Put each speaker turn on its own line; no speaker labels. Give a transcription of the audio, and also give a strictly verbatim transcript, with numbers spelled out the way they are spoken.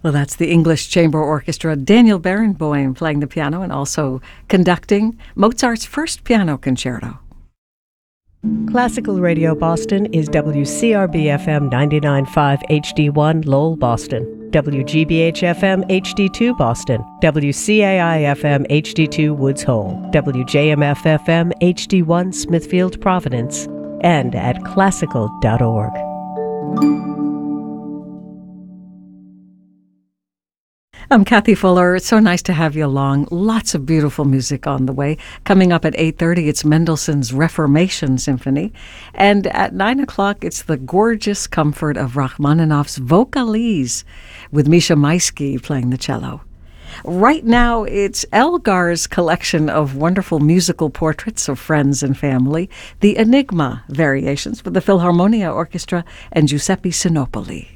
Well, that's the English Chamber Orchestra, Daniel Barenboim playing the piano and also conducting Mozart's first piano concerto.
Classical Radio Boston is W C R B F M ninety-nine point five H D one Lowell, Boston, W G B H F M H D two Boston, W C A I F M H D two Woods Hole, W J M F F M H D one Smithfield, Providence, and at classical dot org.
I'm Kathy Fuller. It's so nice to have you along. Lots of beautiful music on the way. Coming up at eight thirty, it's Mendelssohn's Reformation Symphony. And at nine o'clock, it's the gorgeous comfort of Rachmaninoff's Vocalise with Misha Maisky playing the cello. Right now, it's Elgar's collection of wonderful musical portraits of friends and family, the Enigma Variations with the Philharmonia Orchestra and Giuseppe Sinopoli.